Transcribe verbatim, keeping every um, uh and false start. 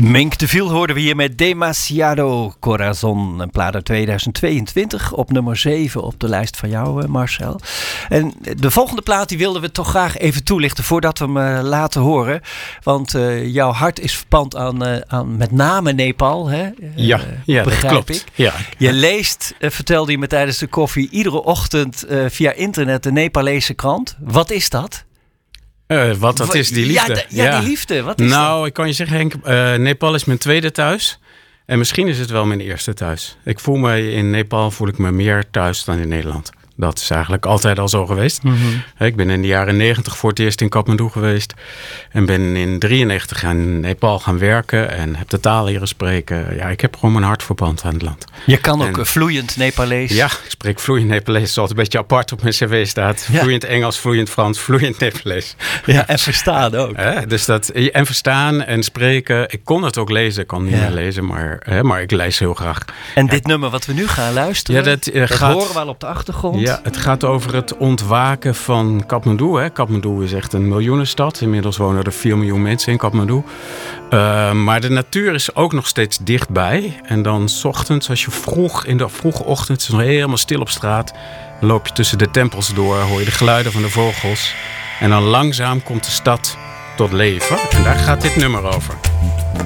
Mink de Viel hoorden we hier met Demasiado Corazon. Een plaat uit tweeduizend tweeëntwintig op nummer zeven op de lijst van jou, Marcel. En de volgende plaat die wilden we toch graag even toelichten voordat we hem uh, laten horen. Want uh, jouw hart is verpand aan, uh, aan met name Nepal. Hè? Uh, ja, ja, dat klopt. Ik. Ja. Je leest, uh, vertelde je me tijdens de koffie, iedere ochtend uh, via internet de Nepalese krant. Wat is dat? Uh, wat dat is, die liefde. Ja, de, ja, ja. die liefde. Wat is nou, dat? ik kan je zeggen, Henk, uh, Nepal is mijn tweede thuis. En misschien is het wel mijn eerste thuis. Ik voel me in Nepal voel ik me meer thuis dan in Nederland. Dat is eigenlijk altijd al zo geweest. Mm-hmm. Ik ben in de jaren negentig voor het eerst in Kathmandu geweest. En ben in drieënnegentig in Nepal gaan werken. En heb de taal leren spreken. Ja, ik heb gewoon mijn hart verpand aan het land. Je kan ook en, vloeiend Nepalees. Ja, ik spreek vloeiend Nepalees. Zoals een beetje apart op mijn cv staat. Ja. Vloeiend Engels, vloeiend Frans, vloeiend Nepalees. Ja, en verstaan ook. He, dus dat, en verstaan en spreken. Ik kon het ook lezen. Ik kan niet ja. meer lezen, maar, he, maar ik lees heel graag. En ja. dit nummer wat we nu gaan luisteren. Ja, dat, uh, dat gaat, horen we al op de achtergrond. Ja, het gaat over het ontwaken van Kathmandu. Hè. Kathmandu is echt een miljoenenstad. Inmiddels wonen er vier miljoen mensen in Kathmandu. Uh, maar de natuur is ook nog steeds dichtbij. En dan 's ochtends, als je vroeg in de vroege ochtend, het is nog helemaal stil op straat. Dan loop je tussen de tempels door, hoor je de geluiden van de vogels. En dan langzaam komt de stad tot leven. En daar gaat dit nummer over.